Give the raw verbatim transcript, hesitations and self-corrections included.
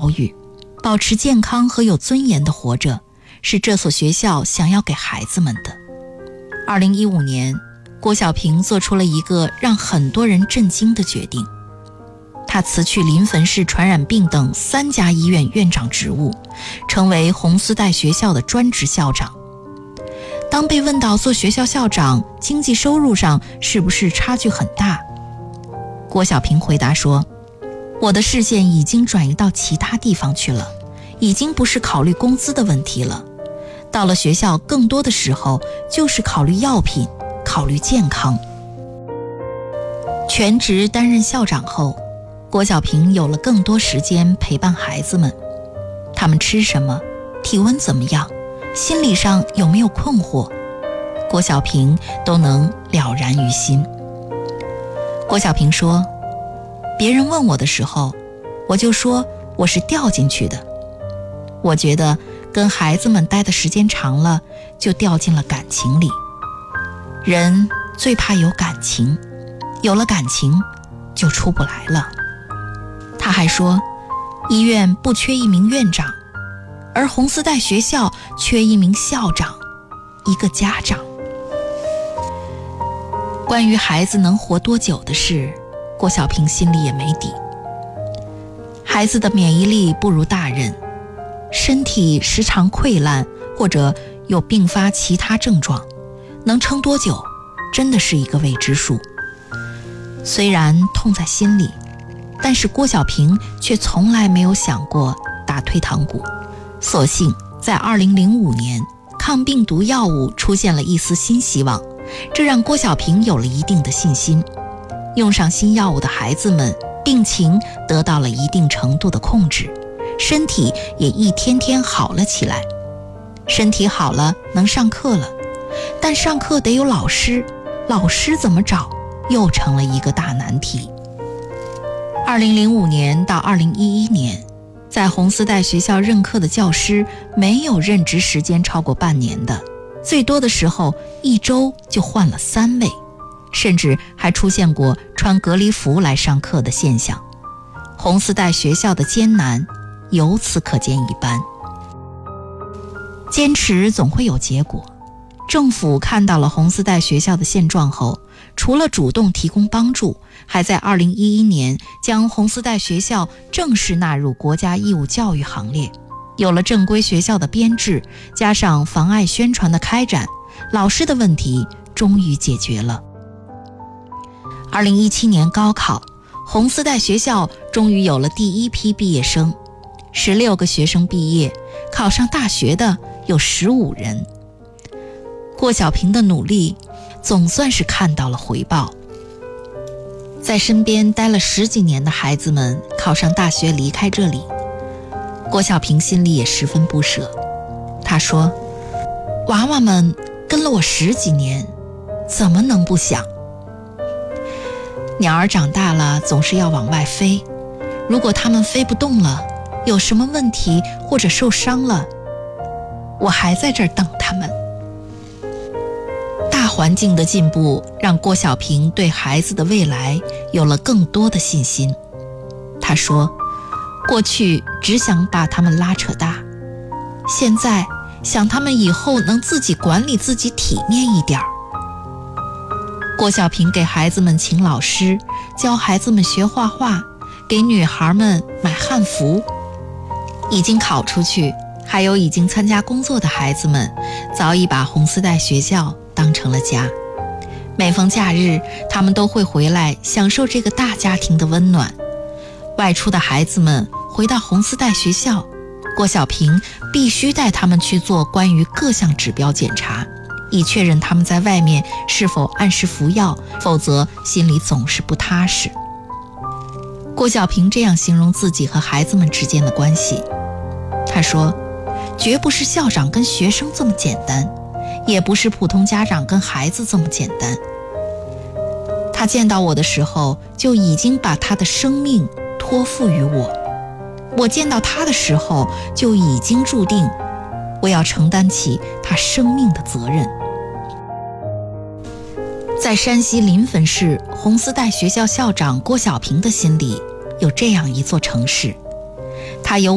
教育，保持健康和有尊严的活着，是这所学校想要给孩子们的。二零一五年，郭小平做出了一个让很多人震惊的决定，他辞去临汾市传染病等三家医院院长职务，成为红丝带学校的专职校长。当被问到做学校校长经济收入上是不是差距很大，郭小平回答说，我的视线已经转移到其他地方去了，已经不是考虑工资的问题了，到了学校更多的时候就是考虑药品，考虑健康。全职担任校长后，郭小平有了更多时间陪伴孩子们，他们吃什么，体温怎么样，心理上有没有困惑，郭小平都能了然于心。郭小平说，别人问我的时候，我就说我是掉进去的。我觉得跟孩子们待的时间长了，就掉进了感情里。人最怕有感情，有了感情就出不来了。他还说，医院不缺一名院长，而红丝带学校缺一名校长，一个家长。关于孩子能活多久的事，郭小平心里也没底。孩子的免疫力不如大人，身体时常溃烂或者有并发其他症状，能撑多久真的是一个未知数。虽然痛在心里，但是郭小平却从来没有想过打退堂鼓。所幸在二零零五年，抗病毒药物出现了一丝新希望，这让郭小平有了一定的信心。用上新药物的孩子们病情得到了一定程度的控制，身体也一天天好了起来。身体好了，能上课了，但上课得有老师，老师怎么找，又成了一个大难题。二零零五年到二零一一年，在红丝带学校任课的教师没有任职时间超过半年的，最多的时候一周就换了三位，甚至还出现过穿隔离服来上课的现象。红丝带学校的艰难由此可见一斑。坚持总会有结果。政府看到了红丝带学校的现状后，除了主动提供帮助，还在二零一一年将红丝带学校正式纳入国家义务教育行列。有了正规学校的编制，加上妨碍宣传的开展，老师的问题终于解决了。二零一七年高考，红丝带学校终于有了第一批毕业生，十六个学生毕业，考上大学的有十五人。郭小平的努力总算是看到了回报。在身边待了十几年的孩子们考上大学离开这里，郭小平心里也十分不舍。他说，娃娃们跟了我十几年，怎么能不想？鸟儿长大了总是要往外飞，如果它们飞不动了，有什么问题或者受伤了，我还在这儿等它们。大环境的进步让郭小平对孩子的未来有了更多的信心。他说，过去只想把他们拉扯大，现在想他们以后能自己管理自己体面一点儿。郭小平给孩子们请老师，教孩子们学画画，给女孩们买汉服。已经考出去，还有已经参加工作的孩子们，早已把红丝带学校当成了家。每逢假日，他们都会回来享受这个大家庭的温暖。外出的孩子们回到红丝带学校，郭小平必须带他们去做关于各项指标检查，以确认他们在外面是否按时服药，否则心里总是不踏实。郭小平这样形容自己和孩子们之间的关系。他说，绝不是校长跟学生这么简单，也不是普通家长跟孩子这么简单。他见到我的时候，就已经把他的生命托付于我。我见到他的时候，就已经注定我要承担起他生命的责任。在山西临汾市红丝带学校校长郭小平的心里，有这样一座城市，它有